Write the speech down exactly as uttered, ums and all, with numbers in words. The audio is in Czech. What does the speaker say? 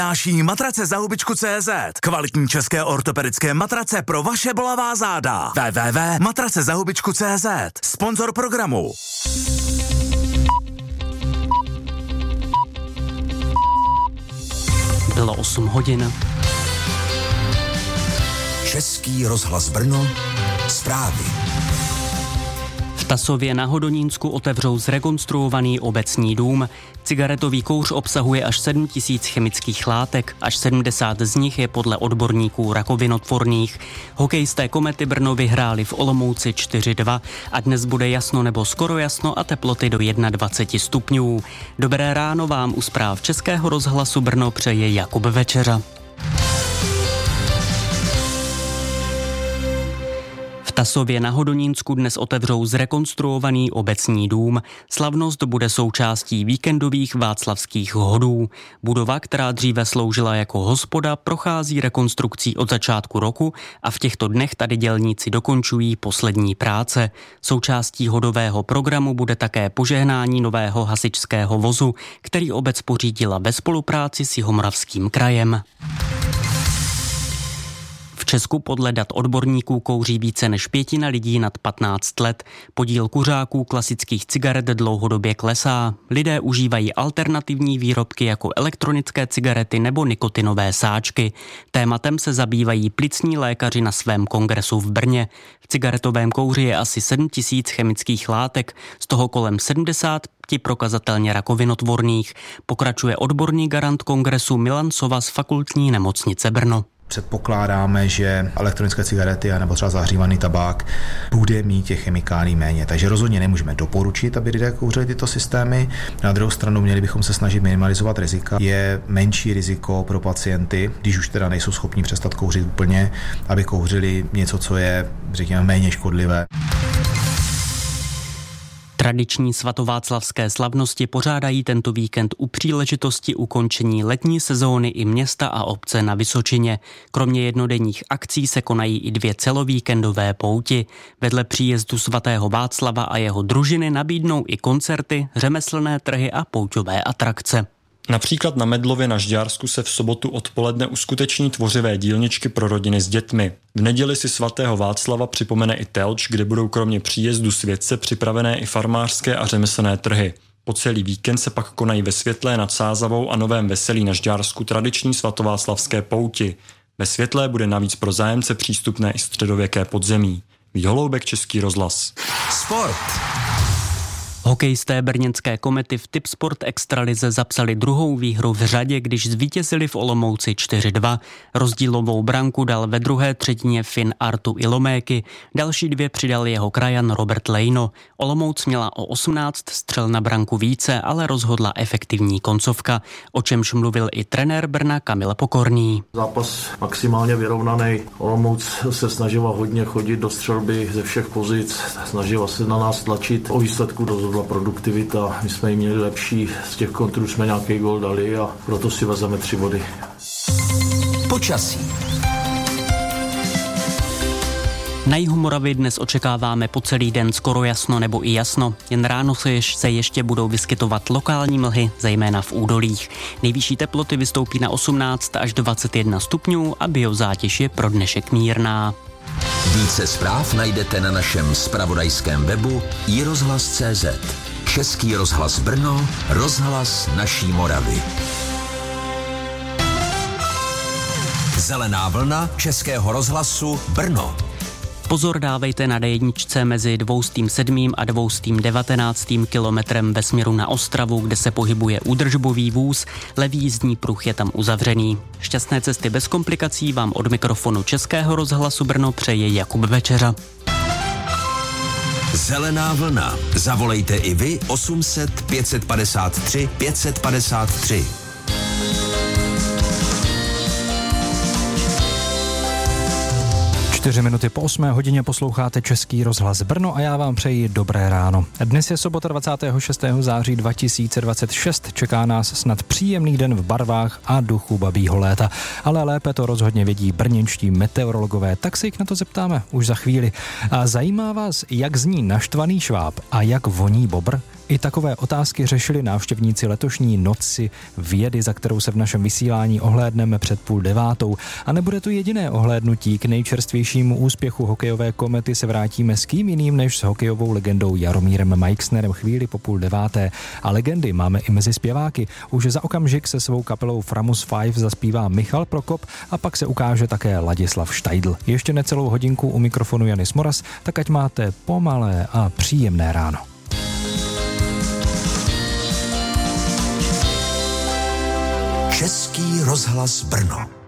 Náší matrace za hubičku tečka cé zet. Kvalitní české ortopedické matrace pro vaše bolavá záda. w w w tečka matrace za hubičku tečka cé zet. Sponzor programu. Bylo osm hodin. Český rozhlas Brno. Zprávy. V Tasově na Hodonínsku otevřou zrekonstruovaný obecní dům. Cigaretový kouř obsahuje až sedm tisíc chemických látek, až sedmdesát z nich je podle odborníků rakovinotvorných. Hokejisté Komety Brno vyhráli v Olomouci čtyři dva a dnes bude jasno nebo skoro jasno a teploty do dvacet jedna stupňů. Dobré ráno vám u zpráv Českého rozhlasu Brno přeje Jakub Večeřa. V Tasově na Hodonínsku dnes otevřou zrekonstruovaný obecní dům. Slavnost bude součástí víkendových václavských hodů. Budova, která dříve sloužila jako hospoda, prochází rekonstrukcí od začátku roku a v těchto dnech tady dělníci dokončují poslední práce. Součástí hodového programu bude také požehnání nového hasičského vozu, který obec pořídila ve spolupráci s Jihomoravským krajem. V Česku podle dat odborníků kouří více než pětina lidí nad patnáct let. Podíl kuřáků klasických cigaret dlouhodobě klesá. Lidé užívají alternativní výrobky jako elektronické cigarety nebo nikotinové sáčky. Tématem se zabývají plicní lékaři na svém kongresu v Brně. V cigaretovém kouři je asi sedm tisíc chemických látek, z toho kolem sedmdesát prokazatelně rakovinotvorných. Pokračuje odborný garant kongresu Milan Sova z Fakultní nemocnice Brno. Předpokládáme, že elektronické cigarety nebo třeba zahřívaný tabák bude mít těch chemikálií méně. Takže rozhodně nemůžeme doporučit, aby lidé kouřili tyto systémy. Na druhou stranu měli bychom se snažit minimalizovat rizika. Je menší riziko pro pacienty, když už teda nejsou schopni přestat kouřit úplně, aby kouřili něco, co je, řekněme, méně škodlivé. Tradiční svatováclavské slavnosti pořádají tento víkend u příležitosti ukončení letní sezóny i města a obce na Vysočině. Kromě jednodenních akcí se konají i dvě celovíkendové pouti. Vedle příjezdu svatého Václava a jeho družiny nabídnou i koncerty, řemeslné trhy a pouťové atrakce. Například na Medlově na Žďársku se v sobotu odpoledne uskuteční tvořivé dílničky pro rodiny s dětmi. V neděli si svatého Václava připomene i Telč, kde budou kromě příjezdu světce připravené i farmářské a řemeslné trhy. Po celý víkend se pak konají ve Světlé nad Sázavou a Novém Veselí na Žďársku tradiční svatováclavské pouti. Ve Světlé bude navíc pro zájemce přístupné i středověké podzemí. Vít Holoubek, Český rozhlas. Sport. Hokejisté brněnské Komety v Tipsport extralize zapsali druhou výhru v řadě, když zvítězili v Olomouci čtyři dva. Rozdílovou branku dal ve druhé třetině Fin Artu Iloméky, další dvě přidal jeho krajan Robert Lejno. Olomouc měla o osmnáct střel na branku více, ale rozhodla efektivní koncovka, o čemž mluvil i trenér Brna Kamil Pokorný. Zápas maximálně vyrovnaný. Olomouc se snažila hodně chodit do střelby ze všech pozic, snažila se na nás tlačit. O výsledku rozhodla produktivita, my jsme jí měli lepší, z těch kontrů jsme nějaký gól dali a proto si vezeme tři body. Počasí. Na jihu Moravy dnes očekáváme po celý den skoro jasno nebo i jasno. Jen ráno se, ješ, se ještě budou vyskytovat lokální mlhy, zejména v údolích. Nejvyšší teploty vystoupí na osmnáct až dvacet jedna stupňů a biozátěž je pro dnešek mírná. Více zpráv najdete na našem zpravodajském webu i rozhlas tečka cé zet. Český rozhlas Brno, rozhlas naší Moravy. Zelená vlna Českého rozhlasu Brno. Pozor dávejte na dé jedna mezi dvěstě sedm a dvěstě devatenáct kilometrem ve směru na Ostravu, kde se pohybuje údržbový vůz, levý jízdní pruh je tam uzavřený. Šťastné cesty bez komplikací vám od mikrofonu Českého rozhlasu Brno přeje Jakub Večeřa. Zelená vlna. Zavolejte i vy osm set pět set padesát tři pět set padesát tři. Čtyři minuty po osmé hodině posloucháte Český rozhlas Brno a já vám přeji dobré ráno. Dnes je sobota dvacátého šestého září dva tisíce dvacet šest. Čeká nás snad příjemný den v barvách a duchu babího léta. Ale lépe to rozhodně vědí brněnští meteorologové, tak se jich na to zeptáme už za chvíli. A zajímá vás, jak zní naštvaný šváb a jak voní bobr? I takové otázky řešili návštěvníci letošní Noci vědy, za kterou se v našem vysílání ohlédneme před půl devátou. A nebude to jediné ohlédnutí. K nejčerstvějšímu úspěchu hokejové komety se vrátíme s kým jiným než s hokejovou legendou Jaromírem Majksnerem chvíli po půl deváté. A legendy máme i mezi zpěváky. Už za okamžik se svou kapelou Framus Five zaspívá Michal Prokop a pak se ukáže také Ladislav Štajdl. Ještě necelou hodinku u mikrofonu Janis Moras, tak ať máte pomalé a příjemné ráno. Český rozhlas Brno.